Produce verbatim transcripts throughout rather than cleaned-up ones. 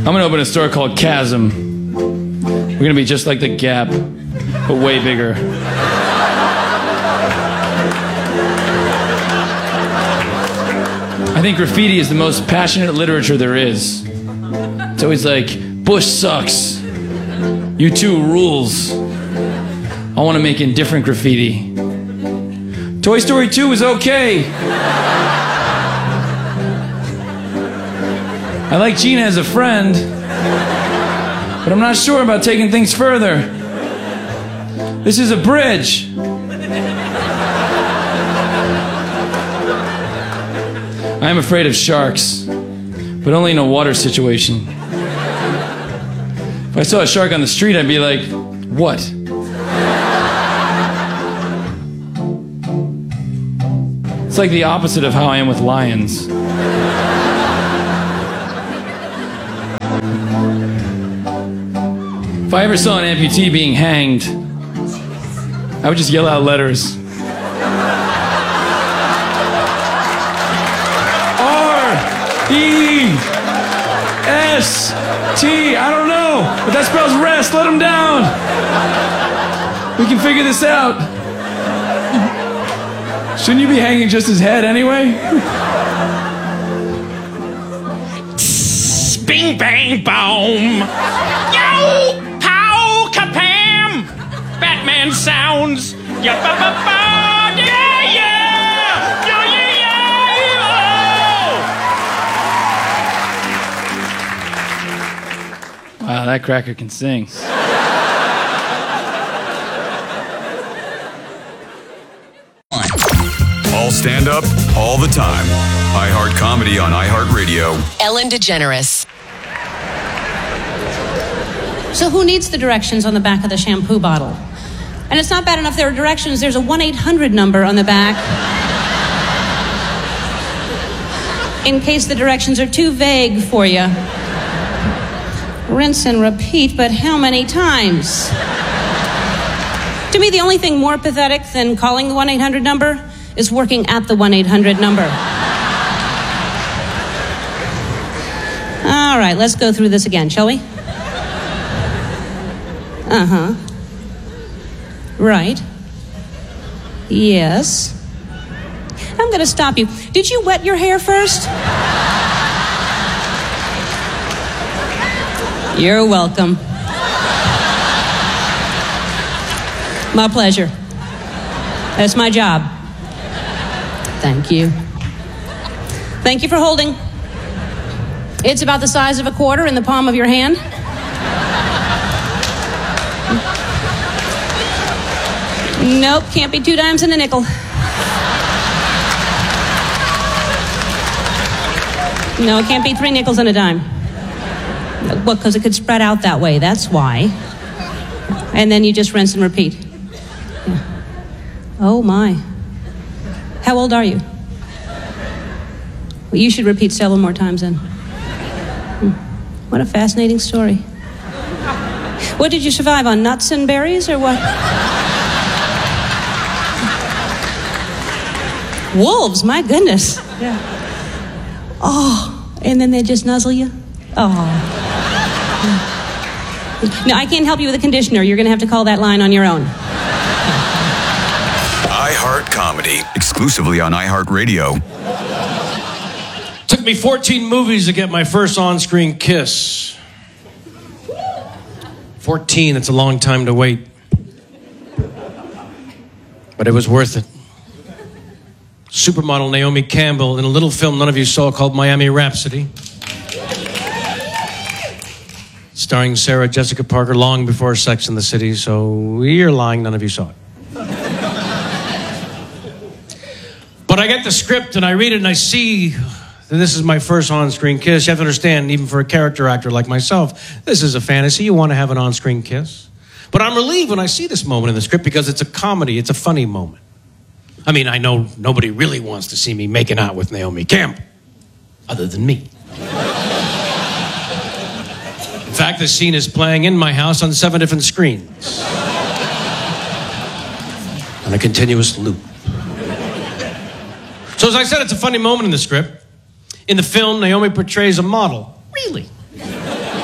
I'm gonna open a store called Chasm. We're gonna be just like the Gap, but way bigger. I think graffiti is the most passionate literature there is. It's always like, Bush sucks. U two rules. I want to make indifferent graffiti. Toy Story two is okay. I like Gina as a friend, but I'm not sure about taking things further. This is a bridge. I am afraid of sharks, but only in a water situation. If I saw a shark on the street, I'd be like, what? It's like the opposite of how I am with lions. If I ever saw an amputee being hanged, I would just yell out letters. E S T, I don't know, but that spells rest. Let him down. We can figure this out. Shouldn't you be hanging just his head anyway? Bing, bang, boom. Yo, pow, kapam. Batman sounds. Yeah, ba, ba, ba. Yeah, yeah. Yo, yeah, yeah. Wow, that cracker can sing. All stand up, all the time. iHeart Comedy on iHeartRadio. Ellen DeGeneres. So who needs the directions on the back of the shampoo bottle? And it's not bad enough there are directions. There's a one eight hundred number on the back. In case the directions are too vague for you. Rinse and repeat, but how many times? To me, the only thing more pathetic than calling the one eight hundred number is working at the one eight hundred number. All right, let's go through this again, shall we? Uh-huh. Right. Yes. I'm going to stop you. Did you wet your hair first? You're welcome. My pleasure. That's my job. Thank you. Thank you for holding. It's about the size of a quarter in the palm of your hand. Nope, can't be two dimes and a nickel. No, it can't be three nickels and a dime. Well, because it could spread out that way, that's why. And then you just rinse and repeat. Yeah. Oh, my. How old are you? Well, you should repeat several more times then. Hmm. What a fascinating story. What did you survive on, nuts and berries or what? Wolves, my goodness. Yeah. Oh, and then they just nuzzle you? Oh. No, I can't help you with a conditioner. You're going to have to call that line on your own. iHeart Comedy, exclusively on iHeartRadio. Took me fourteen movies to get my first on-screen kiss. fourteen, it's a long time to wait. But it was worth it. Supermodel Naomi Campbell in a little film none of you saw called Miami Rhapsody. Starring Sarah Jessica Parker long before Sex and the City, so you're lying, none of you saw it. But I get the script and I read it and I see that this is my first on-screen kiss. You have to understand, even for a character actor like myself, this is a fantasy. You want to have an on-screen kiss. But I'm relieved when I see this moment in the script because it's a comedy, it's a funny moment. I mean, I know nobody really wants to see me making out with Naomi Campbell, other than me. In fact, the scene is playing in my house on seven different screens. On a continuous loop. So as I said, it's a funny moment in the script. In the film, Naomi portrays a model. Really?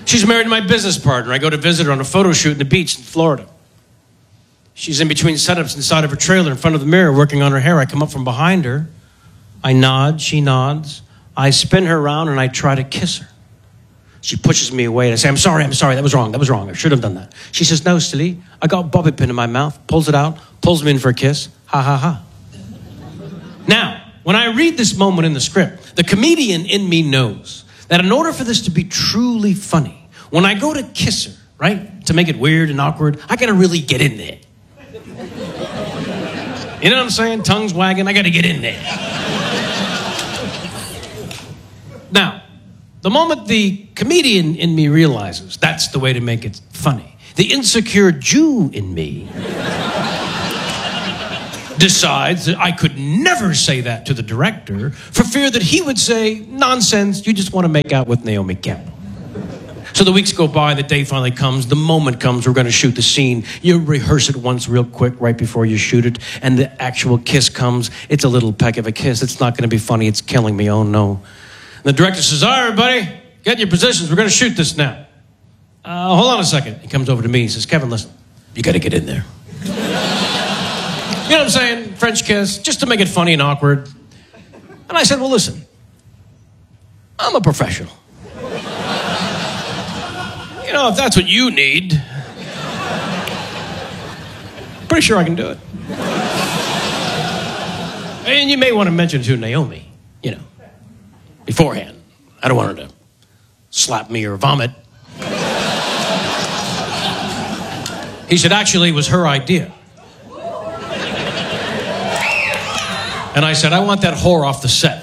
She's married to my business partner. I go to visit her on a photo shoot in the beach in Florida. She's in between setups inside of her trailer in front of the mirror working on her hair. I come up from behind her. I nod. She nods. I spin her around and I try to kiss her. She pushes me away and I say, I'm sorry, I'm sorry. That was wrong. That was wrong. I should have done that. She says, no, silly. I got a bobby pin in my mouth, pulls it out, pulls me in for a kiss. Ha, ha, ha. Now, when I read this moment in the script, the comedian in me knows that in order for this to be truly funny, when I go to kiss her, right, to make it weird and awkward, I got to really get in there. You know what I'm saying? Tongues wagging. I got to get in there. Now, the moment the comedian in me realizes that's the way to make it funny, the insecure Jew in me decides that I could never say that to the director for fear that he would say, nonsense, you just want to make out with Naomi Campbell. So the weeks go by, the day finally comes, the moment comes, we're going to shoot the scene. You rehearse it once real quick right before you shoot it, and the actual kiss comes. It's a little peck of a kiss. It's not going to be funny. It's killing me. Oh, no. And the director says, all right, everybody, get in your positions. We're going to shoot this now. Uh, hold on a second. He comes over to me. He says, Kevin, listen, you got to get in there. You know what I'm saying? French kiss, just to make it funny and awkward. And I said, well, listen, I'm a professional. You know, if that's what you need, pretty sure I can do it. And you may want to mention to Naomi, you know, beforehand. I don't want her to slap me or vomit. He said, actually, it was her idea. And I said, I want that whore off the set.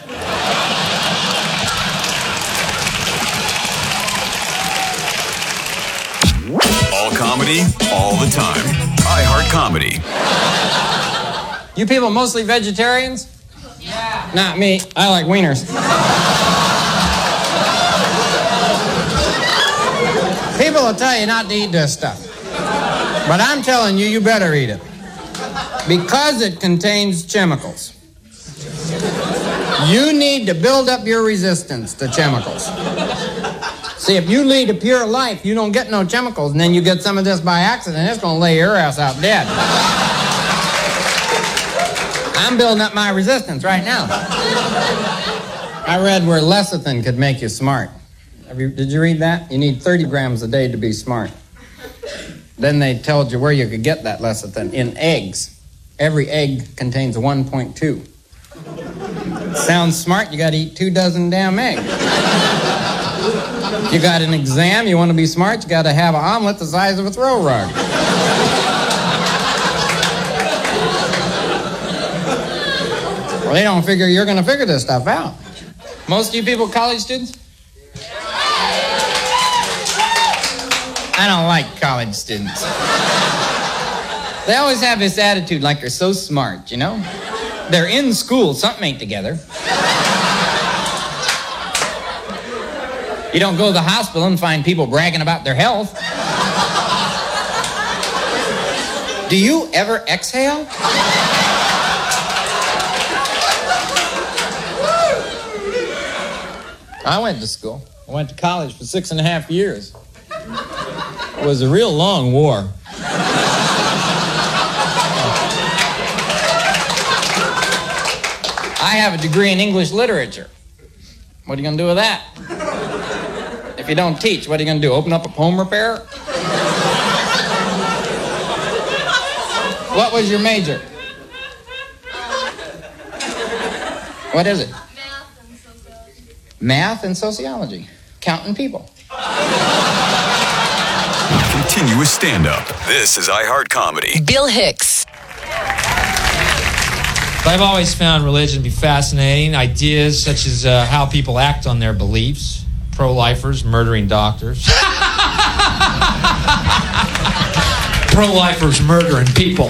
All comedy, all the time. iHeart Comedy. You people mostly vegetarians? Yeah. Not me. I like wieners. People will tell you not to eat this stuff. But I'm telling you, you better eat it. Because it contains chemicals. You need to build up your resistance to chemicals. See, if you lead a pure life, you don't get no chemicals, and then you get some of this by accident, it's going to lay your ass out dead. I'm building up my resistance right now. I read where lecithin could make you smart. Have you, did you read that? You need thirty grams a day to be smart. Then they told you where you could get that lecithin. In eggs. Every egg contains one point two. Sounds smart, you got to eat two dozen damn eggs. You got an exam, you want to be smart, you got to have an omelet the size of a throw rug. Well, they don't figure you're going to figure this stuff out. Most of you people college students? I don't like college students. They always have this attitude like they're so smart, you know? They're in school, something ain't together. You don't go to the hospital and find people bragging about their health. Do you ever exhale? I went to school. I went to college for six and a half years. It was a real long war. I have a degree in English literature. What are you going to do with that? If you don't teach, what are you going to do? Open up a home repair? What was your major? What is it? Math and sociology. Counting people. Continuous stand-up. This is iHeart Comedy. Bill Hicks. I've always found religion to be fascinating. Ideas such as uh, how people act on their beliefs. Pro-lifers murdering doctors. Pro-lifers murdering people.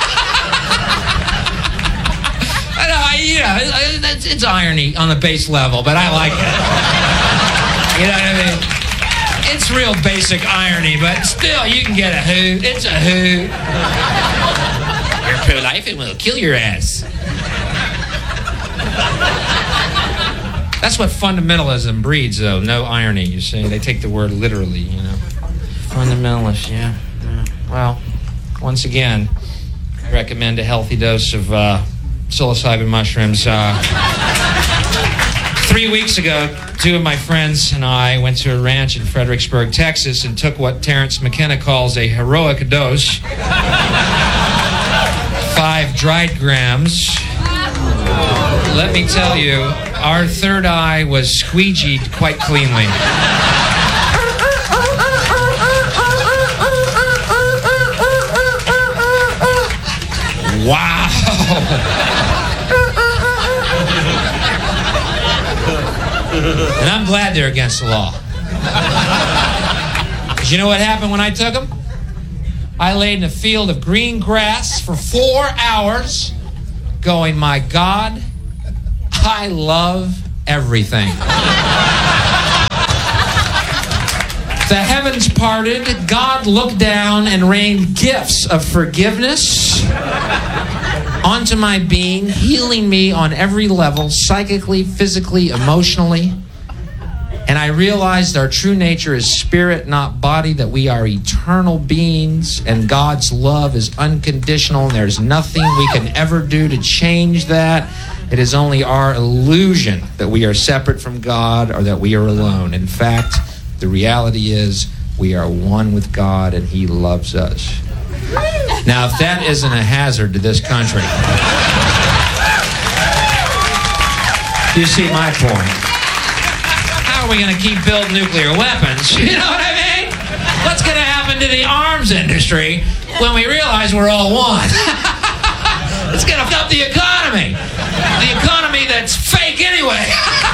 I know, I, you know, it's, it's irony on the base level, but I like it. You know what I mean? It's real basic irony, but still, you can get a hoot. It's a hoot. You're pro-life, it will kill your ass. That's what fundamentalism breeds, though. No irony, you see. They take the word literally, you know. Fundamentalist, yeah. yeah. Well, once again, I recommend a healthy dose of uh, psilocybin mushrooms. Uh, three weeks ago, two of my friends and I went to a ranch in Fredericksburg, Texas, and took what Terrence McKenna calls a heroic dose. Five dried grams. Let me tell you, our third eye was squeegeed quite cleanly. Wow. And I'm glad they're against the law. Because you know what happened when I took them? I laid in a field of green grass for four hours going, my God, I love everything. The heavens parted, God looked down and rained gifts of forgiveness onto my being, healing me on every level, psychically, physically, emotionally. And I realized our true nature is spirit, not body, that we are eternal beings, and God's love is unconditional, and there's nothing we can ever do to change that. It is only our illusion that we are separate from God or that we are alone. In fact, the reality is we are one with God, and He loves us. Now, if that isn't a hazard to this country, you see my point. How are we going to keep building nuclear weapons? You know what I mean? What's going to happen to the arms industry when we realize we're all one? It's going to f*** up the economy. The economy that's fake anyway.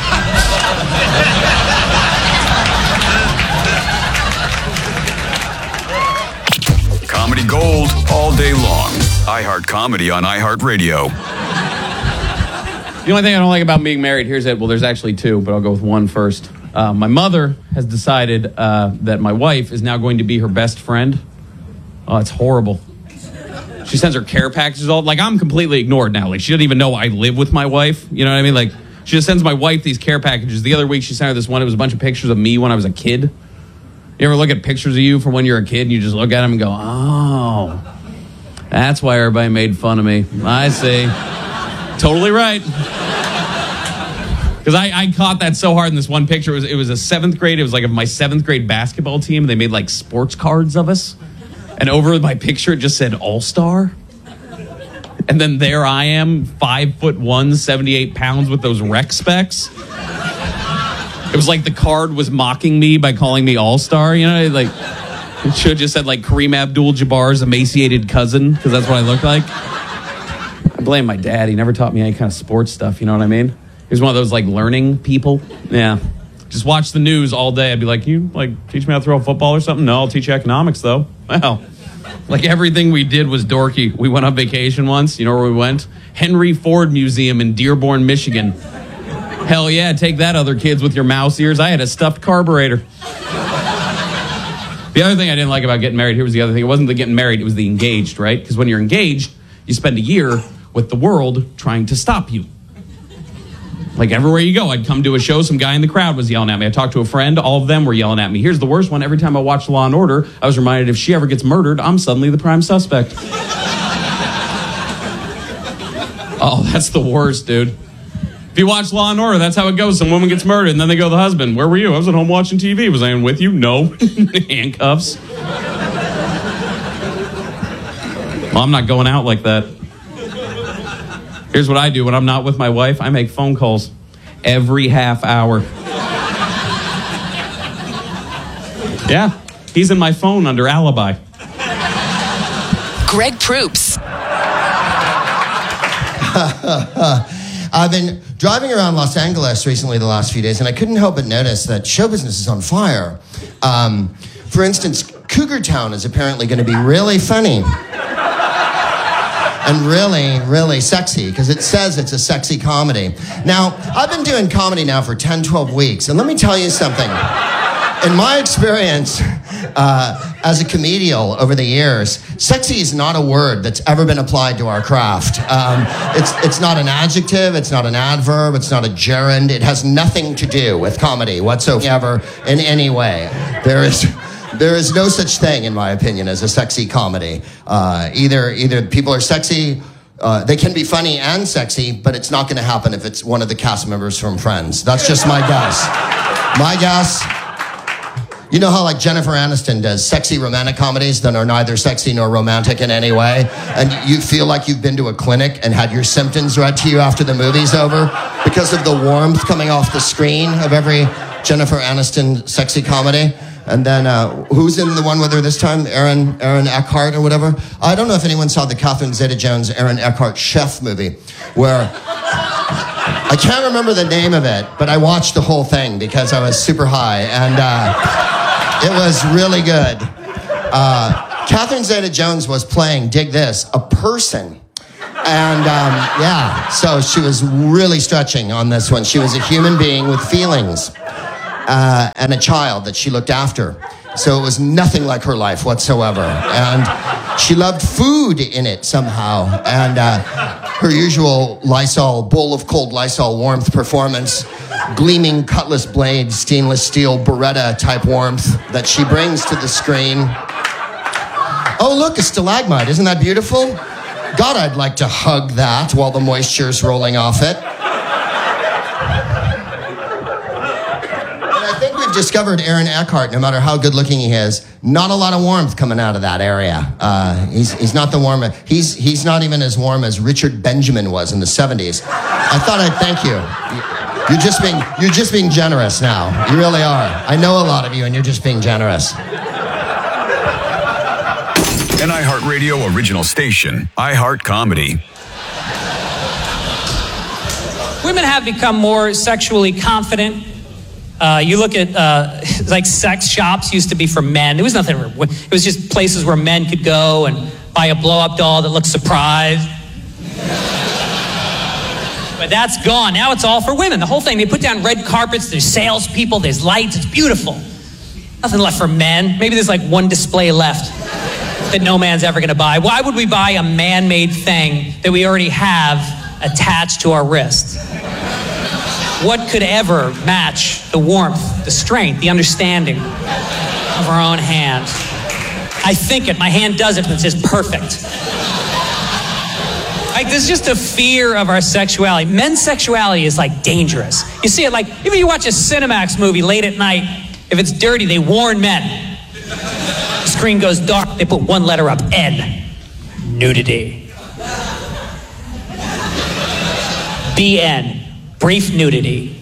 Comedy gold all day long. iHeart Comedy on iHeartRadio. The only thing I don't like about being married, here's it. Well, there's actually two, but I'll go with one first. Uh, my mother has decided uh, that my wife is now going to be her best friend. Oh, it's horrible. She sends her care packages all, like, I'm completely ignored now. Like, she doesn't even know I live with my wife. You know what I mean? Like, she just sends my wife these care packages. The other week, she sent her this one. It was a bunch of pictures of me when I was a kid. You ever look at pictures of you from when you're a kid and you just look at them and go, oh, that's why everybody made fun of me. I see. Totally right. Because I, I caught that so hard in this one picture. It was, it was a seventh grade. It was like of my seventh grade basketball team. They made like sports cards of us. And over my picture, it just said All-Star. And then there I am, five foot one, seventy-eight pounds with those rec specs. It was like the card was mocking me by calling me All-Star. You know, like it should have just said like Kareem Abdul-Jabbar's emaciated cousin, because that's what I look like. I blame my dad. He never taught me any kind of sports stuff. You know what I mean? He was one of those like learning people. Yeah. Just watch the news all day. I'd be like, you like teach me how to throw a football or something? No, I'll teach you economics though. Well, like everything we did was dorky. We went on vacation once. You know where we went? Henry Ford Museum in Dearborn, Michigan. Hell yeah, take that, other kids with your mouse ears. I had a stuffed carburetor. The other thing I didn't like about getting married, here was the other thing. It wasn't the getting married, it was the engaged, right? Because when you're engaged, you spend a year with the world trying to stop you. Like everywhere you go, I'd come to a show, some guy in the crowd was yelling at me. I talked to a friend, all of them were yelling at me. Here's the worst one. Every time I watched Law and Order, I was reminded if she ever gets murdered, I'm suddenly the prime suspect. Oh, that's the worst, dude. If you watch Law and Order, that's how it goes. Some woman gets murdered, and then they go to the husband. Where were you? I was at home watching T V. Was I in with you? No. Handcuffs. Well, I'm not going out like that. Here's what I do when I'm not with my wife. I make phone calls every half hour. Yeah, he's in my phone under alibi. Greg Proops. I've been driving around Los Angeles recently the last few days, and I couldn't help but notice that show business is on fire. Um, for instance, Cougar Town is apparently going to be really funny. And really, really sexy, because it says it's a sexy comedy. Now, I've been doing comedy now for ten, twelve weeks, and let me tell you something. in my experience uh, as a comedian over the years, sexy is not a word that's ever been applied to our craft. Um, it's, it's not an adjective, it's not an adverb, it's not a gerund. It has nothing to do with comedy whatsoever in any way. There is... There is no such thing, in my opinion, as a sexy comedy. Uh, either, either people are sexy, uh, they can be funny and sexy, but it's not going to happen if it's one of the cast members from Friends. That's just my guess. My guess. You know how like Jennifer Aniston does sexy romantic comedies that are neither sexy nor romantic in any way, and you feel like you've been to a clinic and had your symptoms read to you after the movie's over because of the warmth coming off the screen of every Jennifer Aniston sexy comedy. And then, uh, who's in the one with her this time? Aaron Aaron Eckhart or whatever? I don't know if anyone saw the Catherine Zeta-Jones Aaron Eckhart Chef movie, where I can't remember the name of it, but I watched the whole thing because I was super high, and uh, it was really good. Uh, Catherine Zeta-Jones was playing, dig this, a person. And um, yeah, so she was really stretching on this one. She was a human being with feelings. Uh, and a child that she looked after. So it was nothing like her life whatsoever. And she loved food in it somehow. And uh, her usual Lysol, bowl of cold Lysol warmth performance, gleaming cutlass blade, stainless steel Beretta type warmth that she brings to the screen. Oh, look, a stalagmite. Isn't that beautiful? God, I'd like to hug that while the moisture's rolling off it. Discovered Aaron Eckhart, no matter how good looking he is, not a lot of warmth coming out of that area. Uh, he's he's not the warm. He's he's not even as warm as Richard Benjamin was in the seventies. I thought I'd thank you. You're just being you're just being generous now. You really are. I know a lot of you, and you're just being generous. An iHeartRadio original station, iHeart Comedy. Women have become more sexually confident. Uh, you look at, uh, like, sex shops used to be for men. It was nothing, it was just places where men could go and buy a blow-up doll that looked surprised. But that's gone. Now it's all for women. The whole thing, they put down red carpets, there's salespeople, there's lights, it's beautiful. Nothing left for men. Maybe there's like one display left that no man's ever gonna buy. Why would we buy a man-made thing that we already have attached to our wrist? What could ever match the warmth, the strength, the understanding of our own hand? I think it, my hand does it, but it's just perfect. Like, there's just a fear of our sexuality. Men's sexuality is like dangerous. You see it like, even you watch a Cinemax movie late at night, if it's dirty, they warn men. The screen goes dark, they put one letter up, N, nudity. B N. Brief nudity.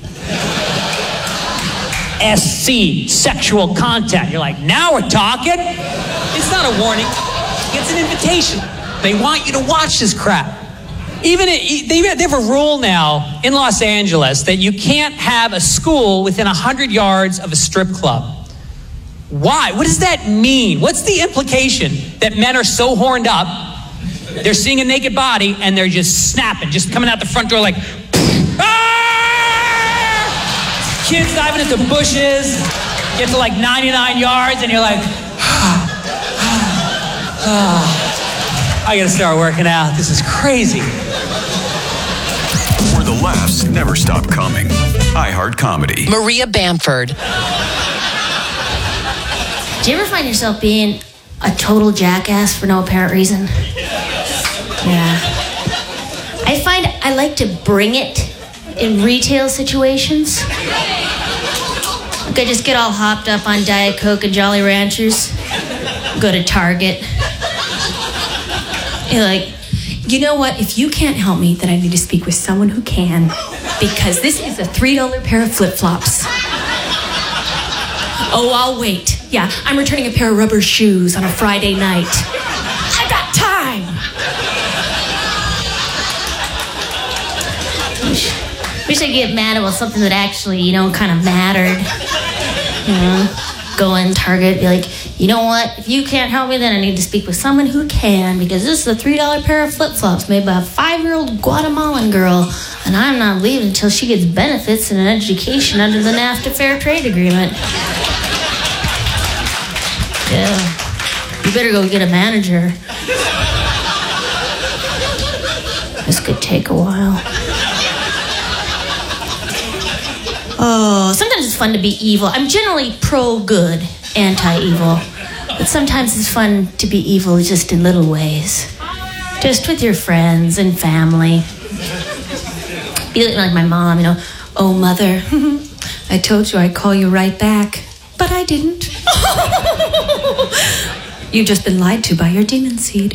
S C, sexual content. You're like, now we're talking? It's not a warning. It's an invitation. They want you to watch this crap. Even it, they have a rule now in Los Angeles that you can't have a school within one hundred yards of a strip club. Why? What does that mean? What's the implication that men are so horned up, they're seeing a naked body, and they're just snapping, just coming out the front door like, kids diving into bushes, get to like ninety-nine yards, and you're like, ah, ah, ah. I gotta start working out. This is crazy. Where the laughs never stop coming. iHeart Comedy. Maria Bamford. Do you ever find yourself being a total jackass for no apparent reason? Yeah. I find I like to bring it in retail situations. Like I just get all hopped up on Diet Coke and Jolly Ranchers, go to Target. You're like, you know what? If you can't help me, then I need to speak with someone who can, because this is a three dollar pair of flip-flops. Oh, I'll wait. Yeah, I'm returning a pair of rubber shoes on a Friday night. I got time. Wish I could get mad about something that actually, you know, kind of mattered. You know, go in Target, be like, you know what? If you can't help me, then I need to speak with someone who can, because this is a three dollar pair of flip-flops made by a five-year-old Guatemalan girl, and I'm not leaving until she gets benefits and an education under the NAFTA Fair Trade Agreement. Yeah. You better go get a manager. This could take a while. Oh, sometimes it's fun to be evil. I'm generally pro-good, anti-evil. But sometimes it's fun to be evil just in little ways. Just with your friends and family. Be like my mom, you know. Oh, mother, I told you I'd call you right back. But I didn't. You've just been lied to by your demon seed.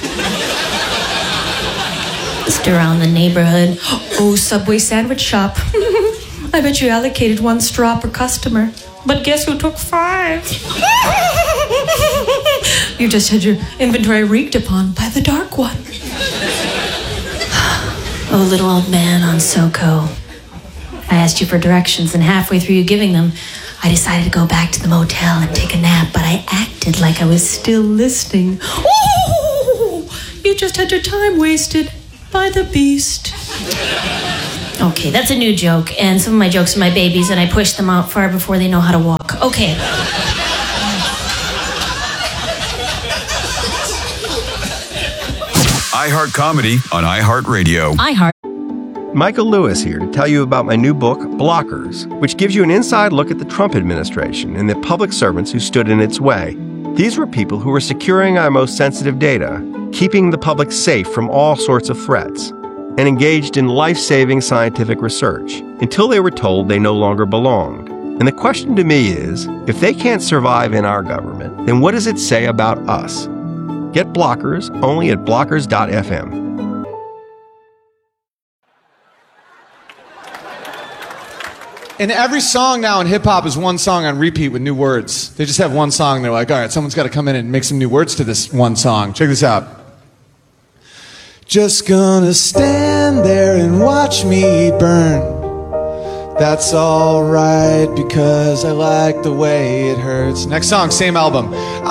Just around the neighborhood. Oh, Subway sandwich shop. I bet you allocated one straw per customer. But guess who took five? You just had your inventory reeked upon by the dark one. Oh, little old man on SoCo. I asked you for directions, and halfway through you giving them, I decided to go back to the motel and take a nap, but I acted like I was still listening. Oh, you just had your time wasted by the beast. Okay, that's a new joke, and some of my jokes are my babies, and I push them out far before they know how to walk. Okay. iHeart Comedy on iHeartRadio. iHeart. Michael Lewis here to tell you about my new book, Blockers, which gives you an inside look at the Trump administration and the public servants who stood in its way. These were people who were securing our most sensitive data, keeping the public safe from all sorts of threats, and engaged in life-saving scientific research until they were told they no longer belonged. And the question to me is, if they can't survive in our government, then what does it say about us? Get Blockers only at blockers dot f m. And every song now in hip-hop is one song on repeat with new words. They just have one song, they're like, all right, someone's got to come in and make some new words to this one song. Check this out. Just gonna stand there and watch me burn. That's alright because I like the way it hurts. Next song, same album.